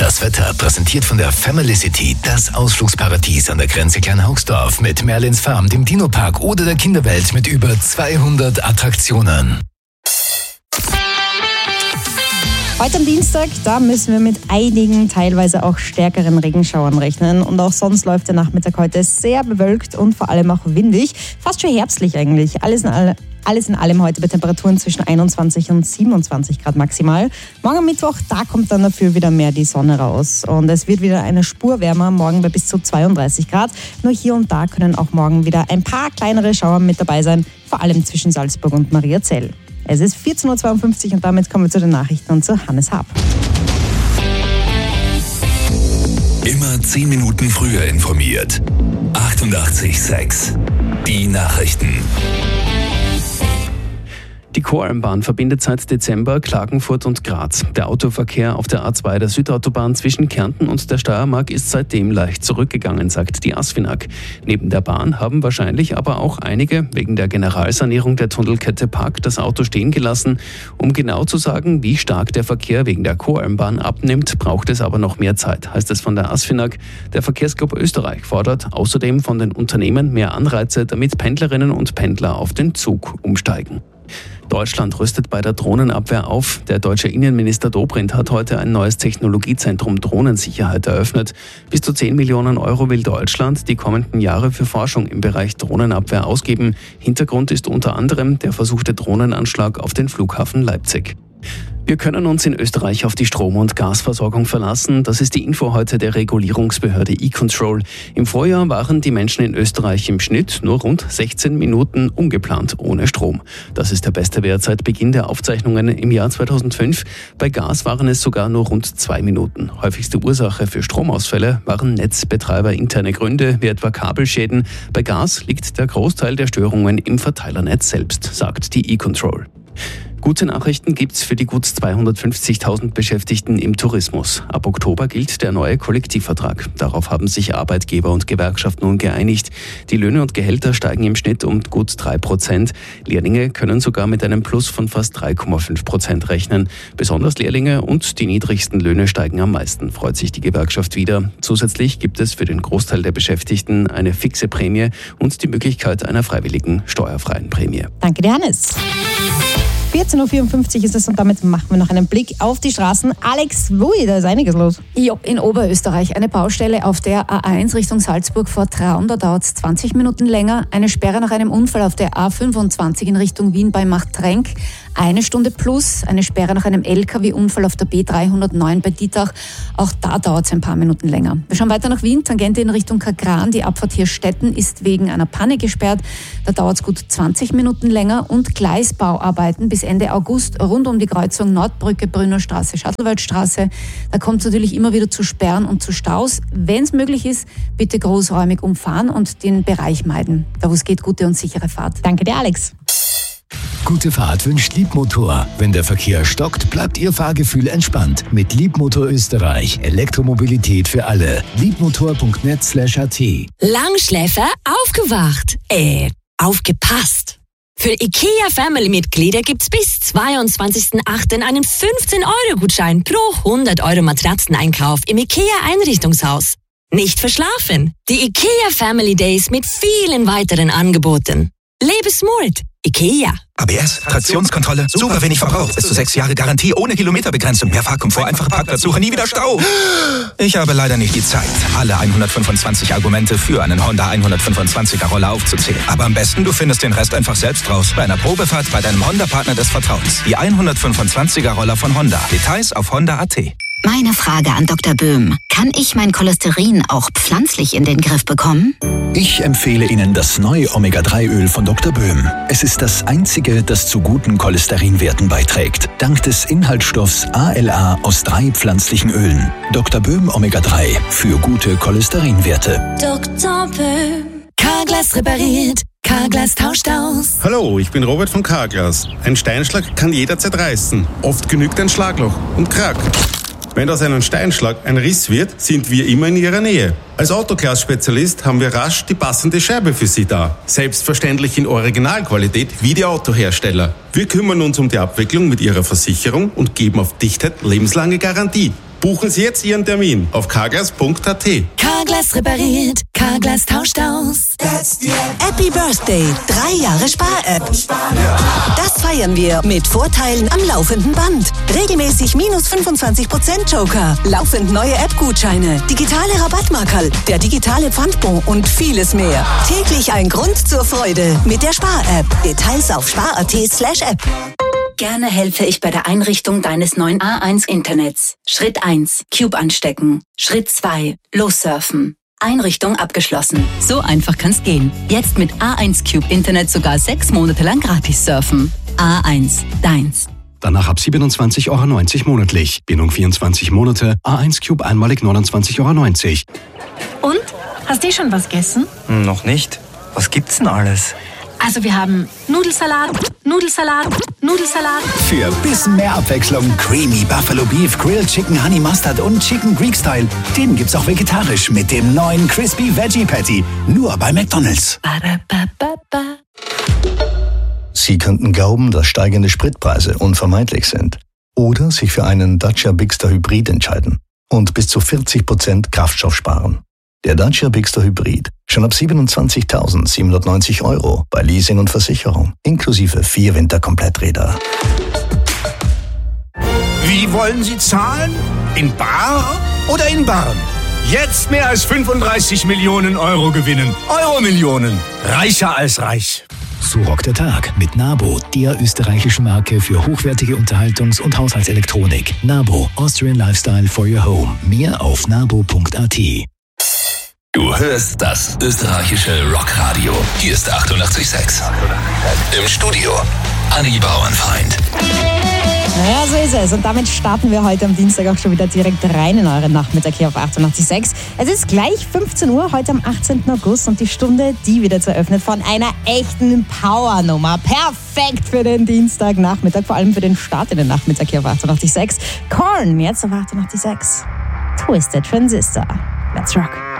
Das Wetter präsentiert von der Family City, das Ausflugsparadies an der Grenze Kleinhaugsdorf mit Merlins Farm, dem Dino-Park oder der Kinderwelt mit über 200 Attraktionen. Heute am Dienstag, da müssen wir mit einigen, teilweise auch stärkeren Regenschauern rechnen. Und auch sonst läuft der Nachmittag heute sehr bewölkt und vor allem auch windig. Fast schon herbstlich eigentlich. Alles in allem heute bei Temperaturen zwischen 21 und 27 Grad maximal. Morgen am Mittwoch, da kommt dann dafür wieder mehr die Sonne raus. Und es wird wieder eine Spur wärmer, morgen bei bis zu 32 Grad. Nur hier und da können auch morgen wieder ein paar kleinere Schauer mit dabei sein, vor allem zwischen Salzburg und Mariazell. Es ist 14.52 Uhr und damit kommen wir zu den Nachrichten und zu Hannes Haab. Immer 10 Minuten früher informiert. 88,6. Die Nachrichten. Die Koralmbahn verbindet seit Dezember Klagenfurt und Graz. Der Autoverkehr auf der A2 der Südautobahn zwischen Kärnten und der Steiermark ist seitdem leicht zurückgegangen, sagt die ASFINAG. Neben der Bahn haben wahrscheinlich aber auch einige wegen der Generalsanierung der Tunnelkette Park das Auto stehen gelassen. Um genau zu sagen, wie stark der Verkehr wegen der Koralmbahn abnimmt, braucht es aber noch mehr Zeit, heißt es von der ASFINAG. Der Verkehrsclub Österreich fordert außerdem von den Unternehmen mehr Anreize, damit Pendlerinnen und Pendler auf den Zug umsteigen. Deutschland rüstet bei der Drohnenabwehr auf. Der deutsche Innenminister Dobrindt hat heute ein neues Technologiezentrum Drohnensicherheit eröffnet. Bis zu 10 Millionen Euro will Deutschland die kommenden Jahre für Forschung im Bereich Drohnenabwehr ausgeben. Hintergrund ist unter anderem der versuchte Drohnenanschlag auf den Flughafen Leipzig. Wir können uns in Österreich auf die Strom- und Gasversorgung verlassen. Das ist die Info heute der Regulierungsbehörde E-Control. Im Vorjahr waren die Menschen in Österreich im Schnitt nur rund 16 Minuten ungeplant ohne Strom. Das ist der beste Wert seit Beginn der Aufzeichnungen im Jahr 2005. Bei Gas waren es sogar nur rund 2 Minuten. Häufigste Ursache für Stromausfälle waren netzbetreiberinterne Gründe, wie etwa Kabelschäden. Bei Gas liegt der Großteil der Störungen im Verteilernetz selbst, sagt die E-Control. Gute Nachrichten gibt's für die gut 250.000 Beschäftigten im Tourismus. Ab Oktober gilt der neue Kollektivvertrag. Darauf haben sich Arbeitgeber und Gewerkschaft nun geeinigt. Die Löhne und Gehälter steigen im Schnitt um gut 3%. Lehrlinge können sogar mit einem Plus von fast 3,5% rechnen. Besonders Lehrlinge und die niedrigsten Löhne steigen am meisten, freut sich die Gewerkschaft wieder. Zusätzlich gibt es für den Großteil der Beschäftigten eine fixe Prämie und die Möglichkeit einer freiwilligen steuerfreien Prämie. Danke dir, Hannes. 14.54 Uhr ist es und damit machen wir noch einen Blick auf die Straßen. Alex, da ist einiges los. Ja, in Oberösterreich eine Baustelle auf der A1 Richtung Salzburg vor Traun, da dauert es 20 Minuten länger. Eine Sperre nach einem Unfall auf der A25 in Richtung Wien bei Machtrenk. 1 Stunde plus, eine Sperre nach einem LKW-Unfall auf der B309 bei Dietach. Auch da dauert es ein paar Minuten länger. Wir schauen weiter nach Wien, Tangente in Richtung Kagran. Die Abfahrt Hirstetten ist wegen einer Panne gesperrt. Da dauert es gut 20 Minuten länger. Und Gleisbauarbeiten bis Ende August rund um die Kreuzung Nordbrücke, Brünnerstraße, Schattelwaldstraße. Da kommt es natürlich immer wieder zu Sperren und zu Staus. Wenn es möglich ist, bitte großräumig umfahren und den Bereich meiden. Da wo es geht, gute und sichere Fahrt. Danke dir, Alex. Gute Fahrt wünscht Liebmotor. Wenn der Verkehr stockt, bleibt Ihr Fahrgefühl entspannt. Mit Liebmotor Österreich. Elektromobilität für alle. Liebmotor.net/at. Langschläfer aufgewacht. Aufgepasst. Für IKEA-Family-Mitglieder gibt's bis 22.08. einen 15-Euro-Gutschein pro 100 Euro Matratzeneinkauf im IKEA-Einrichtungshaus. Nicht verschlafen. Die IKEA Family Days mit vielen weiteren Angeboten. Lebe smart. IKEA. ABS, Traktionskontrolle, super wenig Verbrauch, bis zu 6 Jahre Garantie, ohne Kilometerbegrenzung, mehr Fahrkomfort, einfache Parkplatzsuche, nie wieder Stau. Ich habe leider nicht die Zeit, alle 125 Argumente für einen Honda 125er Roller aufzuzählen. Aber am besten, du findest den Rest einfach selbst raus. Bei einer Probefahrt bei deinem Honda-Partner des Vertrauens. Die 125er Roller von Honda. Details auf honda.at. Meine Frage an Dr. Böhm. Kann ich mein Cholesterin auch pflanzlich in den Griff bekommen? Ich empfehle Ihnen das neue Omega-3-Öl von Dr. Böhm. Es ist das einzige, das zu guten Cholesterinwerten beiträgt. Dank des Inhaltsstoffs ALA aus 3 pflanzlichen Ölen. Dr. Böhm Omega-3 für gute Cholesterinwerte. Dr. Böhm. Carglass repariert. Carglass tauscht aus. Hallo, ich bin Robert von Carglass. Ein Steinschlag kann jederzeit reißen. Oft genügt ein Schlagloch und Krack. Wenn aus einem Steinschlag ein Riss wird, sind wir immer in Ihrer Nähe. Als Autoglas-Spezialist haben wir rasch die passende Scheibe für Sie da. Selbstverständlich in Originalqualität wie die Autohersteller. Wir kümmern uns um die Abwicklung mit Ihrer Versicherung und geben auf Dichtheit lebenslange Garantie. Buchen Sie jetzt Ihren Termin auf carglass.at. Carglass repariert, Carglass tauscht aus. Happy Birthday, 3 Jahre Spar-App. Das feiern wir mit Vorteilen am laufenden Band. Regelmäßig minus 25% Joker, laufend neue App-Gutscheine, digitale Rabattmarkerl, der digitale Pfandbon und vieles mehr. Täglich ein Grund zur Freude mit der Spar-App. Details auf spar.at/app. Gerne helfe ich bei der Einrichtung deines neuen A1-Internets. Schritt 1, Cube anstecken. Schritt 2, lossurfen. Einrichtung abgeschlossen. So einfach kann's gehen. Jetzt mit A1 Cube Internet sogar 6 Monate lang gratis surfen. A1, deins. Danach ab 27,90 € monatlich. Bindung 24 Monate. A1 Cube einmalig 29,90 €. Und? Hast du schon was gegessen? Noch nicht. Was gibt's denn alles? Also wir haben Nudelsalat, Nudelsalat, Nudelsalat. Für ein bisschen mehr Abwechslung Creamy Buffalo Beef, Grilled Chicken Honey Mustard und Chicken Greek Style. Den gibt's auch vegetarisch mit dem neuen Crispy Veggie Patty. Nur bei McDonald's. Sie könnten glauben, dass steigende Spritpreise unvermeidlich sind. Oder sich für einen Dacia Bigster Hybrid entscheiden und bis zu 40% Kraftstoff sparen. Der Dacia Bigster Hybrid. Schon ab 27.790 € bei Leasing und Versicherung. Inklusive 4 Winterkompletträder. Wie wollen Sie zahlen? In bar oder in Barren? Jetzt mehr als 35 Millionen € gewinnen. Euro-Millionen. Reicher als reich. So rockt der Tag mit Nabo, der österreichischen Marke für hochwertige Unterhaltungs- und Haushaltselektronik. Nabo, Austrian Lifestyle for your home. Mehr auf nabo.at. Du hörst das österreichische Rockradio. Hier ist 88,6. Im Studio Anni Bauernfeind. Ja, so ist es. Und damit starten wir heute am Dienstag auch schon wieder direkt rein in euren Nachmittag hier auf 88,6. Es ist gleich 15 Uhr, heute am 18. August und die Stunde, die wird jetzt eröffnet von einer echten Powernummer. Perfekt für den Dienstagnachmittag, vor allem für den Start in den Nachmittag hier auf 88,6. Korn, jetzt auf 88,6. Twisted Transistor. Let's rock.